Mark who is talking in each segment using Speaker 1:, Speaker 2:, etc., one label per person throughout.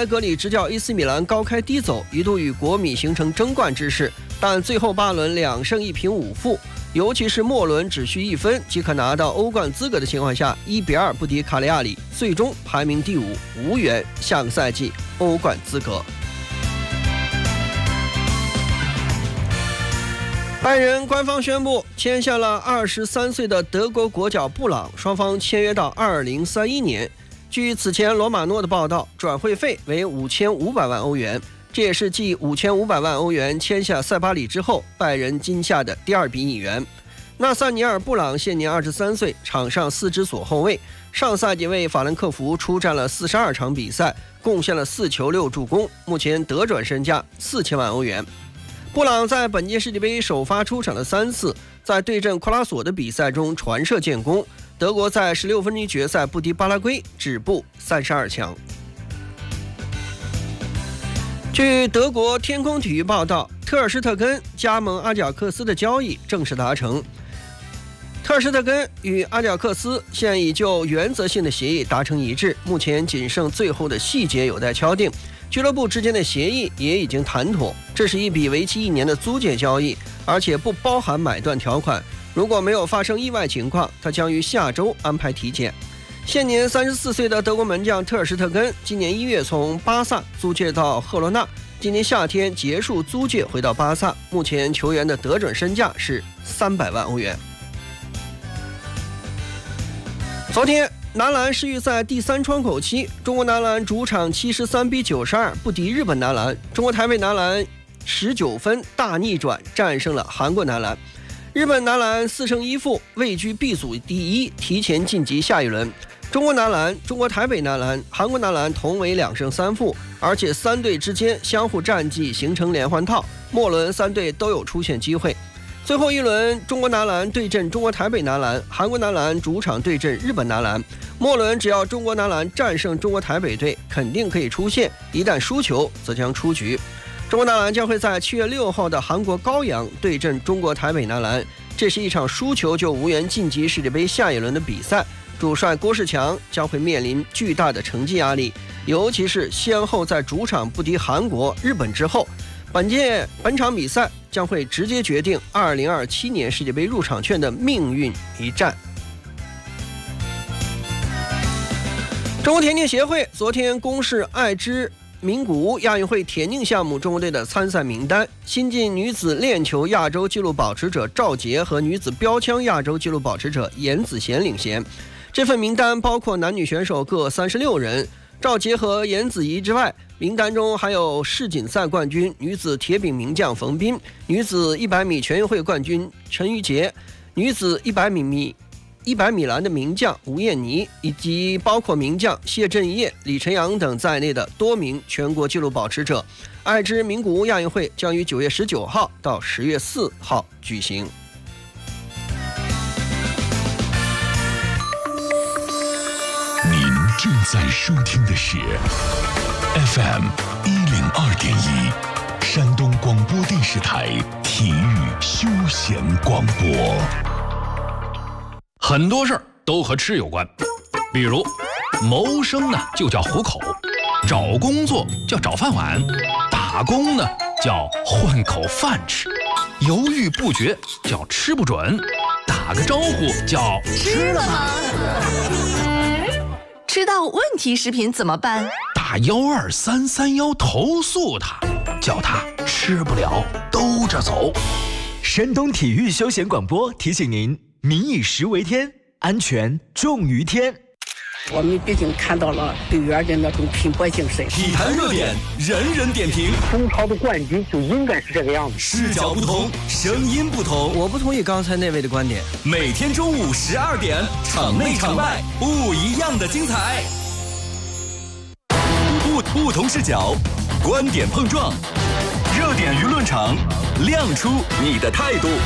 Speaker 1: 莱格里执教 AC 米兰高开低走，一度与国米形成争冠之势，但最后8轮2胜1平5负，尤其是末轮只需1分即可拿到欧冠资格的情况下，1-2不敌卡利亚里，最终排名第5，无缘下个赛季欧冠资格。拜仁官方宣布签下了23岁的德国国脚布朗，双方签约到2031年。据此前罗马诺的报道，转会费为5500万欧元，这也是继5500万欧元签下塞巴里之后，拜仁今夏的第2笔引援。纳萨尼尔·布朗现年23岁，场上4支左后卫，上赛季为法兰克福出战了42场比赛，贡献了4球6助攻，目前得转身价4000万欧元。布朗在本届世界杯首发出场了3次，在对阵库拉索的比赛中传射建功，德国在16分之一决赛不敌巴拉圭，止步32强。据德国天空体育报道，特尔施特根加盟阿贾克斯的交易正式达成。特尔施特根与阿贾克斯现已就原则性的协议达成一致，目前仅剩最后的细节有待敲定。俱乐部之间的协议也已经谈妥，这是一笔为期1年的租借交易，而且不包含买断条款。如果没有发生意外情况，他将于下周安排体检。现年34岁的德国门将特尔施特根，今年1月从巴萨租借到赫罗纳，今年夏天结束租借回到巴萨，目前球员的得准身价是300万欧元。昨天男篮世预赛第3窗口期，中国男篮主场73比92不敌日本男篮，中国台北男篮19分大逆转战胜了韩国男篮。日本男篮4胜1负，位居 B 组第1，提前晋级下一轮。中国男篮、中国台北男篮、韩国男篮同为2胜3负，而且3队之间相互战绩形成连环套，末轮3队都有出线机会。最后一轮，中国男篮对阵中国台北男篮，韩国男篮主场对阵日本男篮。末轮只要中国男篮战胜中国台北队，肯定可以出线，一旦输球则将出局。中国男篮将会在7月6号的韩国高阳对阵中国台北男篮，这是一场输球就无缘晋级世界杯下一轮的比赛。主帅郭士强将会面临巨大的成绩压力，尤其是先后在主场不敌韩国、日本之后，本场比赛将会直接决定2027年世界杯入场券的命运一战。中国田径协会昨天公示爱知名古屋亚运会田径项目中国队的参赛名单，新晋女子链球亚洲纪录保持者赵洁和女子标枪亚洲纪录保持者严子贤领衔。这份名单包括男女选手各36人，赵洁和严子怡之外，名单中还有世锦赛冠军女子铁饼名将冯彬、女子100米全运会冠军陈瑜婕、女子100米栏的名将吴艳妮，以及包括名将谢震业、李晨阳等在内的多名全国纪录保持者。爱知名古屋亚运会将于9月19号到10月4号举行。
Speaker 2: 您正在收听的是 FM 102.1山东广播电视台体育休闲广播。
Speaker 3: 很多事儿都和吃有关，比如谋生呢就叫糊口，找工作叫找饭碗，打工呢叫混口饭吃，犹豫不决叫吃不准，打个招呼叫
Speaker 4: 吃了吗？吃到问题食品怎么办？
Speaker 3: 打12331投诉他，叫他吃不了兜着走。
Speaker 5: 山东体育休闲广播提醒您：民以食为天，安全重于天。
Speaker 6: 我们毕竟看到了队员的那种拼搏精神。
Speaker 5: 体坛热点，人人点评。
Speaker 6: 中超的冠军就应该是这个样子。
Speaker 5: 视角不同，声音不同。
Speaker 1: 我不同意刚才那位的观点。
Speaker 5: 每天中午12点，场内场外不一样的精彩。不同视角，观点碰撞，热点舆论场，亮出你的态度。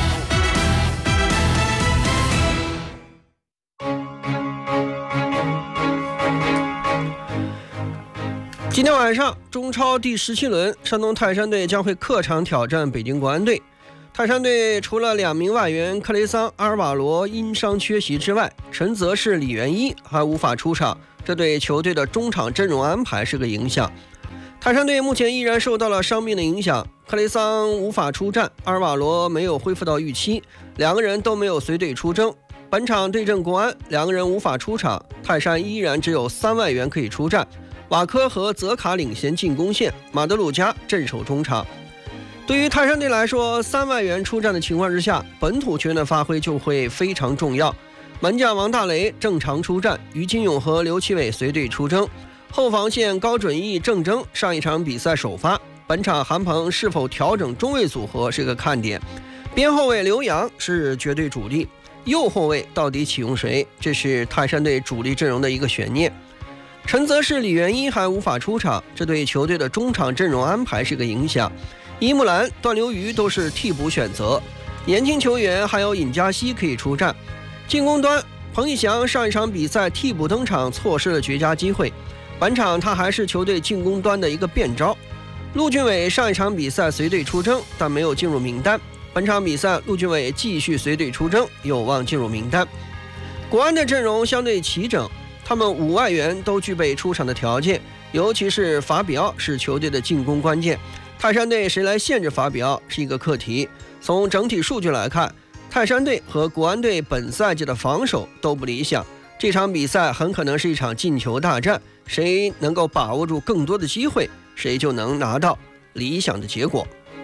Speaker 1: 今天晚上中超第17轮，山东泰山队将会客场挑战北京国安队。泰山队除了2名外援克雷桑、阿尔瓦罗因伤缺席之外，陈泽是李元一还无法出场，这对球队的中场阵容安排是个影响。 泰山队目前依然受到了伤病的影响，克雷桑无法出战，阿尔瓦罗没有恢复到预期，两个人都没有随队出征。本场对阵国安，两个人无法出场，泰山依然只有3外援可以出战，瓦科和泽卡领衔进攻线，马德鲁加镇守中场。对于泰山队来说，3外援出战的情况之下，本土球员的发挥就会非常重要。门将王大雷正常出战，于金勇和刘奇伟随队出征，后防线高准翼、郑铮上一场比赛首发，本场韩鹏是否调整中卫组合是个看点。边后卫刘洋是绝对主力，右后卫到底启用谁，这是泰山队主力阵容的一个悬念。陈泽是李元一还无法出场，这对球队的中场阵容安排是个影响。伊木兰、段流鱼都是替补选择，年轻球员还有尹佳熙可以出战。进攻端，彭义翔上一场比赛替补登场，错失了绝佳机会，本场他还是球队进攻端的一个变招。陆俊伟上一场比赛随队出征，但没有进入名单，本场比赛陆俊伟继续随队出征，有望进入名单。国安的阵容相对齐整，他们5外援都具备出场的条件，尤其是法比奥是球队的进攻关键。泰山队谁来限制法比奥是一个课题。从整体数据来看，泰山队和国安队本赛季的防守都不理想，这场比赛很可能是一场进球大战，谁能够把握住更多的机会，谁就能拿到理想的结果。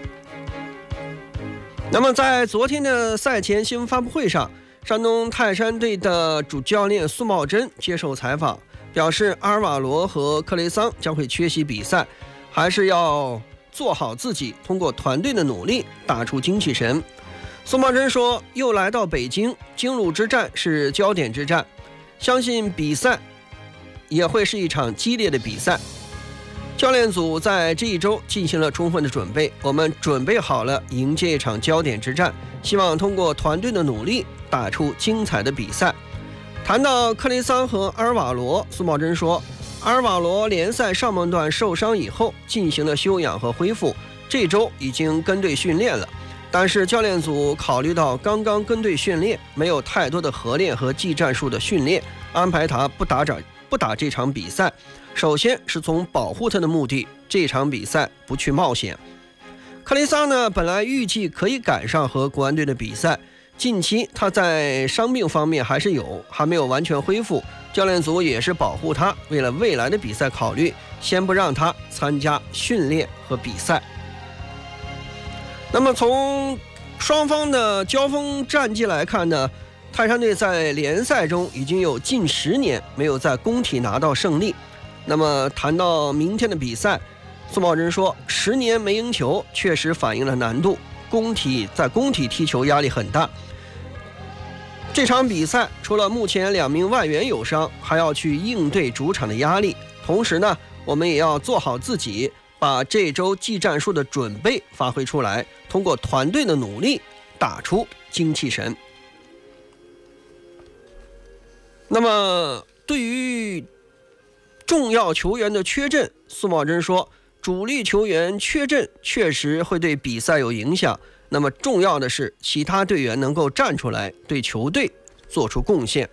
Speaker 1: 那么在昨天的赛前新闻发布会上，山东泰山队的主教练苏茂贞接受采访，表示阿尔瓦罗和克雷桑将会缺席比赛，还是要做好自己，通过团队的努力打出精气神。苏茂贞说，又来到北京，京鲁之战是焦点之战，相信比赛也会是一场激烈的比赛。教练组在这一周进行了充分的准备，我们准备好了迎接一场焦点之战，希望通过团队的努力打出精彩的比赛。谈到克雷桑和阿尔瓦罗，苏茂贞说，阿尔瓦罗联赛上半段受伤以后进行了休养和恢复，这周已经跟队训练了，但是教练组考虑到刚刚跟队训练，没有太多的合练和技战术的训练，安排他不打这场比赛。首先是从保护他的目的，这场比赛不去冒险。克雷桑呢，本来预计可以赶上和国安队的比赛，近期他在伤病方面还没有完全恢复，教练组也是保护他，为了未来的比赛考虑，先不让他参加训练和比赛。那么从双方的交锋战绩来看呢，泰山队在联赛中已经有近10年没有在工体拿到胜利。那么谈到明天的比赛，苏茂贞说，10年没赢球确实反映了难度，在工体踢球压力很大。这场比赛除了目前2名外援有伤，还要去应对主场的压力，同时呢，我们也要做好自己，把这周技战术的准备发挥出来，通过团队的努力打出精气神。那么对于重要球员的缺阵，苏茂贞说，主力球员缺阵确实会对比赛有影响，那么重要的是其他队员能够站出来对球队做出贡献。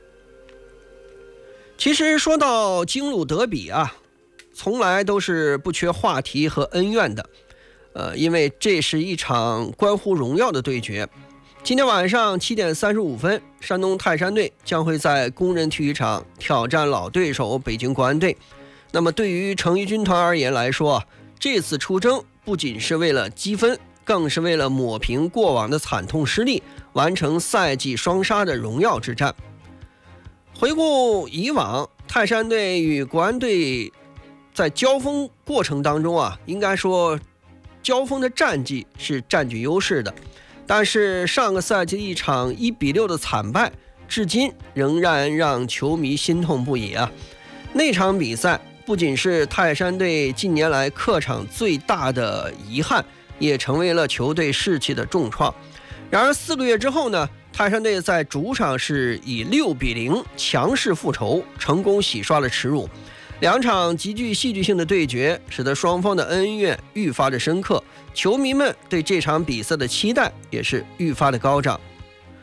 Speaker 1: 其实说到京鲁德比啊，从来都是不缺话题和恩怨的，因为这是一场关乎荣耀的对决。今天晚上7点35分，山东泰山队将会在工人体育场挑战老对手北京国安队。那么对于成渝军团而言来说，这次出征不仅是为了积分，更是为了抹平过往的惨痛失利，完成赛季双杀的荣耀之战。回顾以往，泰山队与国安队在交锋过程当中啊，应该说交锋的战绩是占据优势的，但是上个赛季一场1-6的惨败，至今仍然让球迷心痛不已啊。那场比赛不仅是泰山队近年来客场最大的遗憾，也成为了球队士气的重创。然而4个月之后呢，泰山队在主场是以6-0强势复仇，成功洗刷了耻辱。2场极具戏剧性的对决，使得双方的恩怨愈发的深刻，球迷们对这场比赛的期待也是愈发的高涨。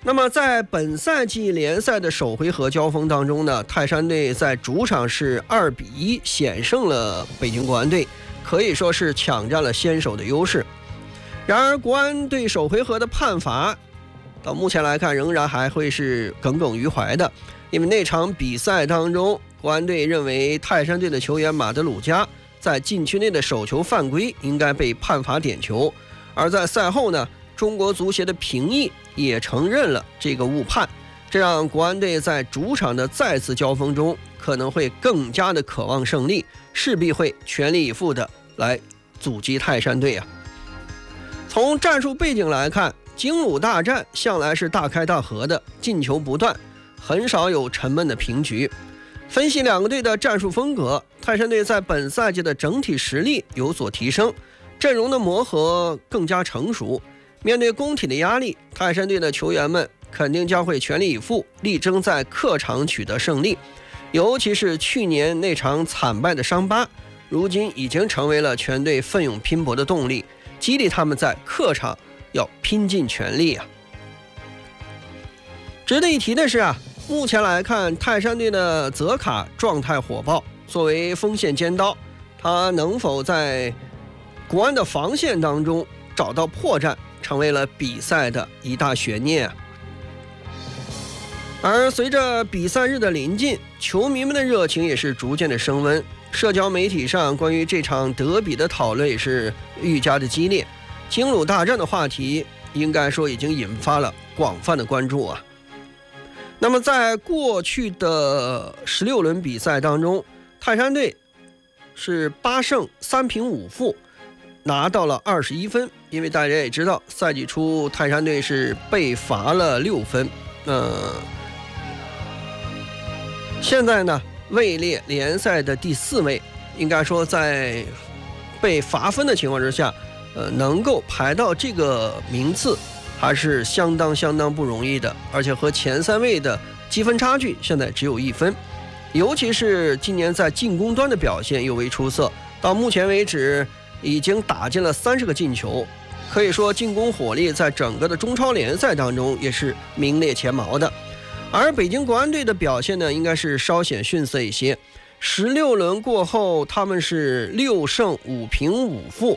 Speaker 1: 那么在本赛季联赛的首回合交锋当中呢，泰山队在主场是2-1险胜了北京国安队，可以说是抢占了先手的优势。然而国安队首回合的判罚到目前来看仍然还会是耿耿于怀的，因为那场比赛当中，国安队认为泰山队的球员马德鲁加在禁区内的手球犯规，应该被判罚点球。而在赛后呢，中国足协的评议也承认了这个误判，这让国安队在主场的再次交锋中可能会更加的渴望胜利，势必会全力以赴的来阻击泰山队啊。从战术背景来看，京鲁大战向来是大开大合的，进球不断，很少有沉闷的平局。分析两个队的战术风格，泰山队在本赛季的整体实力有所提升，阵容的磨合更加成熟。面对工体的压力，泰山队的球员们肯定将会全力以赴，力争在客场取得胜利。尤其是去年那场惨败的伤疤，如今已经成为了全队奋勇拼搏的动力，激励他们在客场要拼尽全力啊！值得一提的是啊，目前来看，泰山队的泽卡状态火爆，作为锋线尖刀，他能否在国安的防线当中找到破绽，成为了比赛的一大悬念啊。而随着比赛日的临近，球迷们的热情也是逐渐的升温，社交媒体上关于这场德比的讨论也是愈加的激烈，京鲁大战的话题应该说已经引发了广泛的关注啊。那么在过去的16轮比赛当中，泰山队是8胜3平5负，拿到了21分。因为大家也知道，赛季初泰山队是被罚了6分，现在呢位列联赛的第4位，应该说在被罚分的情况之下，能够排到这个名次还是相当不容易的，而且和前3位的积分差距现在只有1分。尤其是今年在进攻端的表现尤为出色，到目前为止已经打进了30个进球，可以说进攻火力在整个的中超联赛当中也是名列前茅的。而北京国安队的表现呢，应该是稍显逊色一些。16轮过后，他们是6胜5平5负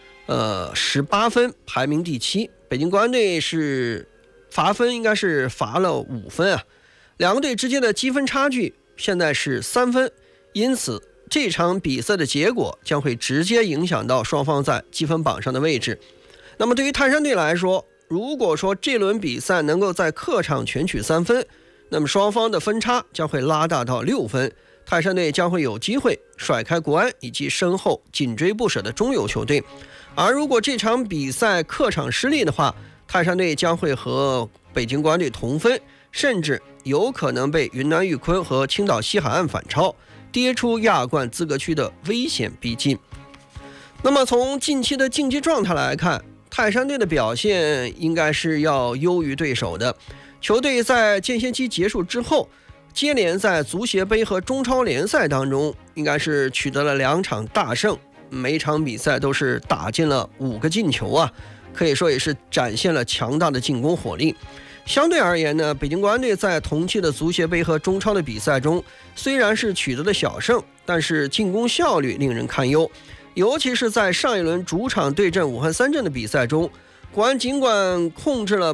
Speaker 1: ，18分，排名第7。北京国安队是罚分应该是罚了5分啊，两个队之间的积分差距现在是3分，因此这场比赛的结果将会直接影响到双方在积分榜上的位置。那么对于泰山队来说，如果说这轮比赛能够在客场全取3分，那么双方的分差将会拉大到6分，泰山队将会有机会甩开国安以及身后紧追不舍的中游球队。而如果这场比赛客场失利的话，泰山队将会和北京国安队同分，甚至有可能被云南玉坤和青岛西海岸反超，跌出亚冠资格区的危险逼近。那么从近期的竞技状态来看，泰山队的表现应该是要优于对手的。球队在间歇期结束之后，接连在足协杯和中超联赛当中应该是取得了2场大胜，每场比赛都是打进了5个进球啊，可以说也是展现了强大的进攻火力。相对而言呢，北京国安队在同期的足协杯和中超的比赛中虽然是取得了小胜，但是进攻效率令人堪忧。尤其是在上一轮主场对阵武汉三镇的比赛中，国安尽管控制了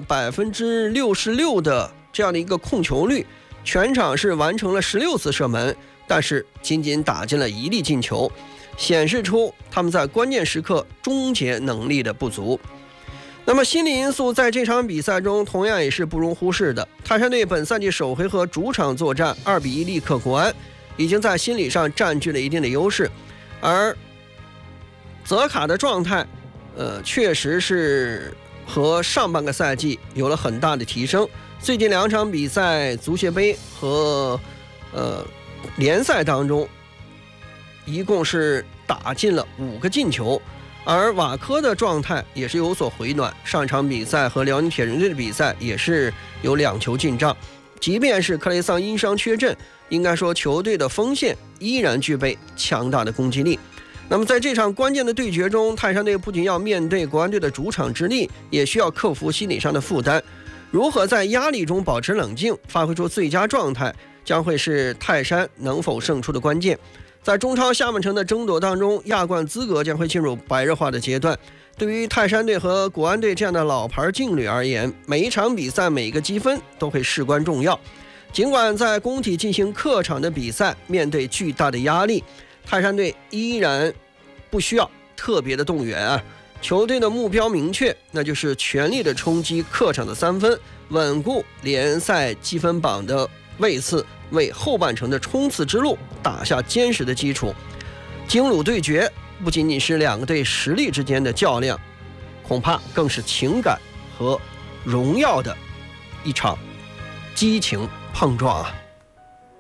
Speaker 1: 66%的这样的一个控球率，全场是完成了16次射门，但是仅仅打进了1粒进球，显示出他们在关键时刻终结能力的不足。那么心理因素在这场比赛中同样也是不容忽视的。泰山队本赛季首回合主场作战2-1力克国安，已经在心理上占据了一定的优势，而泽卡的状态确实是和上半个赛季有了很大的提升。最近2场比赛，足协杯和联赛当中一共是打进了5个进球，而瓦科的状态也是有所回暖，上场比赛和辽宁铁人队的比赛也是有2球进账。即便是克雷桑因伤缺阵，应该说球队的锋线依然具备强大的攻击力。那么在这场关键的对决中，泰山队不仅要面对国安队的主场之力，也需要克服心理上的负担。 如何在压力中保持冷静，发挥出最佳状态，将会是泰山能否胜出的关键。在中超厦门城的争夺当中，亚冠资格将会进入白热化的阶段。对于泰山队和国安队这样的老牌劲旅而言，每一场比赛每一个积分都会事关重要。尽管在工体进行客场的比赛，面对巨大的压力，泰山队依然不需要特别的动员啊。球队的目标明确，那就是全力的冲击客场的3分，稳固联赛积分榜的位次，为后半程的冲刺之路打下坚实的基础。京鲁对决不仅仅是两个队实力之间的较量，恐怕更是情感和荣耀的一场激情碰撞啊！